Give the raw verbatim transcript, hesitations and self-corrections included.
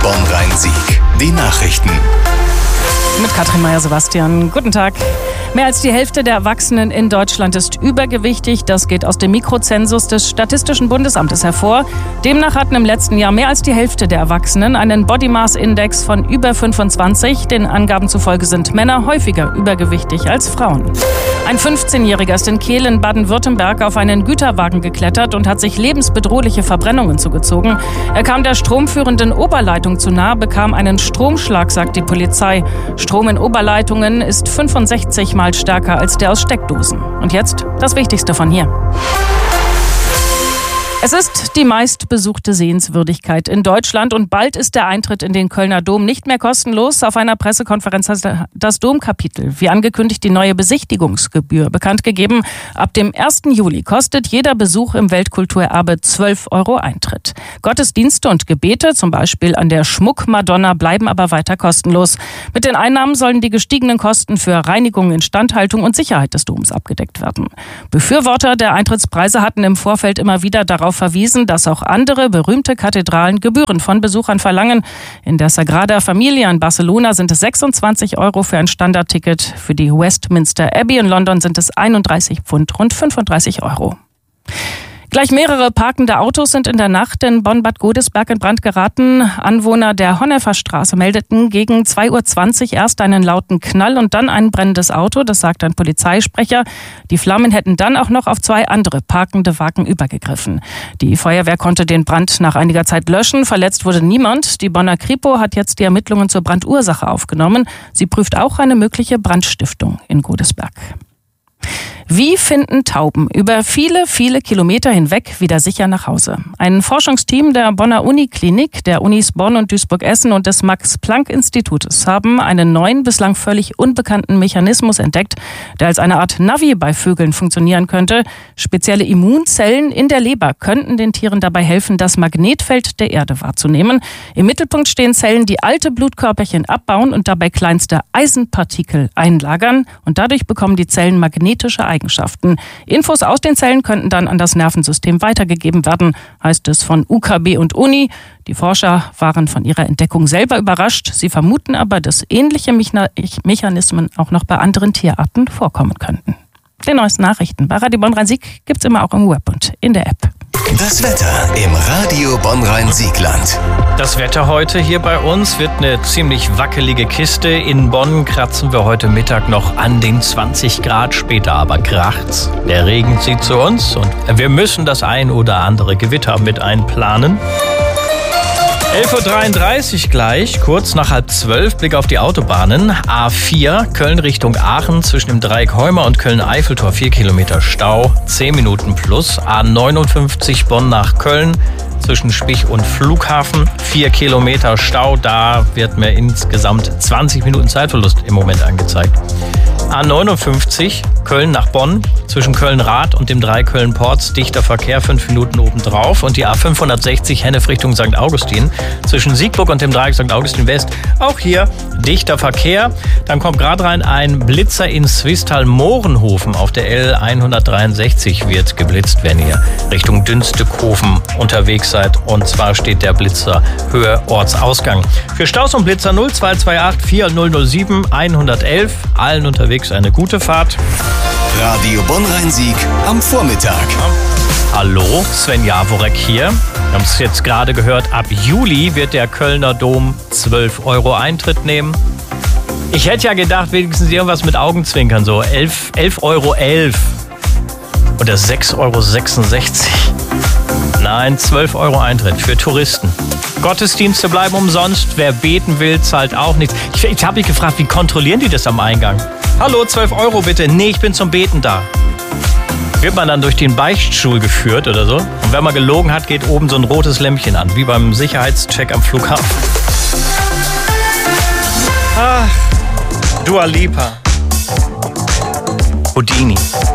Bonn-Rhein-Sieg. Die Nachrichten. Mit Katrin Meyer-Sebastian. Guten Tag. Mehr als die Hälfte der Erwachsenen in Deutschland ist übergewichtig. Das geht aus dem Mikrozensus des Statistischen Bundesamtes hervor. Demnach hatten im letzten Jahr mehr als die Hälfte der Erwachsenen einen Body Mass Index von über fünfundzwanzig. Den Angaben zufolge sind Männer häufiger übergewichtig als Frauen. Ein fünfzehnjähriger ist in Kehl in Baden-Württemberg auf einen Güterwagen geklettert und hat sich lebensbedrohliche Verbrennungen zugezogen. Er kam der stromführenden Oberleitung zu nahe, bekam einen Stromschlag, sagt die Polizei. Strom in Oberleitungen ist fünfundsechzig Mal stärker als der aus Steckdosen. Und jetzt das Wichtigste von hier. Es ist die meistbesuchte Sehenswürdigkeit in Deutschland und bald ist der Eintritt in den Kölner Dom nicht mehr kostenlos. Auf einer Pressekonferenz hat das Domkapitel, wie angekündigt, die neue Besichtigungsgebühr bekannt gegeben. Ab dem ersten Juli kostet jeder Besuch im Weltkulturerbe zwölf Euro Eintritt. Gottesdienste und Gebete, zum Beispiel an der Schmuckmadonna, bleiben aber weiter kostenlos. Mit den Einnahmen sollen die gestiegenen Kosten für Reinigung, Instandhaltung und Sicherheit des Doms abgedeckt werden. Befürworter der Eintrittspreise hatten im Vorfeld immer wieder darauf verwiesen, dass auch andere berühmte Kathedralen Gebühren von Besuchern verlangen. In der Sagrada Familia in Barcelona sind es sechsundzwanzig Euro für ein Standardticket. Für die Westminster Abbey in London sind es einunddreißig Pfund, rund fünfunddreißig Euro. Gleich mehrere parkende Autos sind in der Nacht in Bonn-Bad Godesberg in Brand geraten. Anwohner der Honneferstraße meldeten gegen zwei Uhr zwanzig erst einen lauten Knall und dann ein brennendes Auto. Das sagt ein Polizeisprecher. Die Flammen hätten dann auch noch auf zwei andere parkende Wagen übergegriffen. Die Feuerwehr konnte den Brand nach einiger Zeit löschen. Verletzt wurde niemand. Die Bonner Kripo hat jetzt die Ermittlungen zur Brandursache aufgenommen. Sie prüft auch eine mögliche Brandstiftung in Godesberg. Wie finden Tauben über viele, viele Kilometer hinweg wieder sicher nach Hause? Ein Forschungsteam der Bonner Uniklinik, der Unis Bonn und Duisburg-Essen und des Max-Planck-Institutes haben einen neuen, bislang völlig unbekannten Mechanismus entdeckt, der als eine Art Navi bei Vögeln funktionieren könnte. Spezielle Immunzellen in der Leber könnten den Tieren dabei helfen, das Magnetfeld der Erde wahrzunehmen. Im Mittelpunkt stehen Zellen, die alte Blutkörperchen abbauen und dabei kleinste Eisenpartikel einlagern. Und dadurch bekommen die Zellen magnetische Eigenschaften. Infos aus den Zellen könnten dann an das Nervensystem weitergegeben werden, heißt es von U K B und Uni. Die Forscher waren von ihrer Entdeckung selber überrascht. Sie vermuten aber, dass ähnliche Mechanismen auch noch bei anderen Tierarten vorkommen könnten. Die neuesten Nachrichten bei Radio Bonn-Rhein-Sieg gibt's immer auch im Web und in der App. Das Wetter im Radio Bonn-Rhein-Siegland. Das Wetter heute hier bei uns wird eine ziemlich wackelige Kiste. In Bonn kratzen wir heute Mittag noch an den zwanzig Grad, später aber kracht's. Der Regen zieht zu uns und wir müssen das ein oder andere Gewitter mit einplanen. elf Uhr dreiunddreißig gleich, kurz nach halb zwölf, Blick auf die Autobahnen. A vier, Köln Richtung Aachen, zwischen dem Dreieck Heumer und Köln-Eiffeltor, vier Kilometer Stau, zehn Minuten plus. A neunundfünfzig, Bonn nach Köln, zwischen Spich und Flughafen, vier Kilometer Stau. Da wird mir insgesamt zwanzig Minuten Zeitverlust im Moment angezeigt. A neunundfünfzig, Köln nach Bonn, zwischen Köln-Rath und dem Dreieck Köln-Porz, dichter Verkehr, fünf Minuten obendrauf. Und die A fünfhundertsechzig, Hennef Richtung Sankt Augustin, zwischen Siegburg und dem Dreieck Sankt Augustin West, auch hier dichter Verkehr. Dann kommt gerade rein ein Blitzer in Swisttal-Mohrenhofen. Auf der L hundertdreiundsechzig wird geblitzt, wenn ihr Richtung Dünstekofen unterwegs seid. Und zwar steht der Blitzer Höhe Ortsausgang. Für Staus und Blitzer null zwei zwei acht vier null null sieben eins eins eins. Allen unterwegs eine gute Fahrt. Radio Bonn-Rhein-Sieg am Vormittag. Hallo, Sven Jaworek hier. Wir haben es jetzt gerade gehört, ab Juli wird der Kölner Dom zwölf Euro Eintritt nehmen. Ich hätte ja gedacht, wenigstens irgendwas mit Augenzwinkern, so elf Euro elf oder sechs Euro sechsundsechzig. Nein, zwölf Euro Eintritt für Touristen. Gottesdienste bleiben umsonst, wer beten will, zahlt auch nichts. Ich, ich habe mich gefragt, wie kontrollieren die das am Eingang? Hallo, zwölf Euro bitte. Nee, ich bin zum Beten da. Wird man dann durch den Beichtstuhl geführt oder so? Und wenn man gelogen hat, geht oben so ein rotes Lämpchen an, wie beim Sicherheitscheck am Flughafen. Ach, Dua Lipa. Houdini.